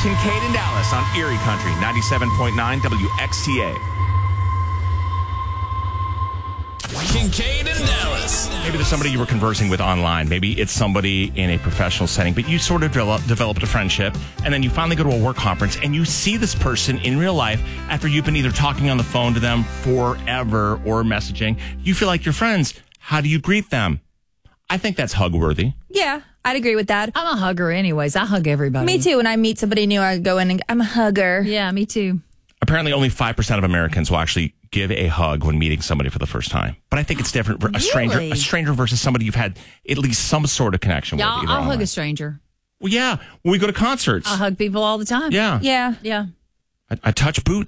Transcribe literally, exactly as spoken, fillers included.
Kincaid and Dallas on Erie Country, ninety-seven point nine W X T A. Kincaid and Dallas. Maybe there's somebody you were conversing with online. Maybe it's somebody in a professional setting, but you sort of develop, developed a friendship, and then you finally go to a work conference, and you see this person in real life after you've been either talking on the phone to them forever or messaging. You feel like you're friends. How do you greet them? I think that's hug-worthy. Yeah, I'd agree with that. I'm a hugger anyways. I hug everybody. Me too. When I meet somebody new, I go in and I'm a hugger. Yeah, me too. Apparently, only five percent of Americans will actually give a hug when meeting somebody for the first time. But I think it's different for a stranger, Really? a stranger versus somebody you've had at least some sort of connection Yeah, with. I'll, either I'll hug online. a stranger. Well, yeah. When we go to concerts. I hug people all the time. Yeah. Yeah. Yeah. I, I touch boots.